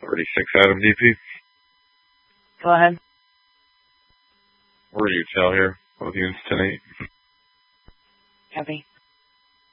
36 Adam DP. Go ahead. Where are you, Tal here? Both units 10-8. Copy.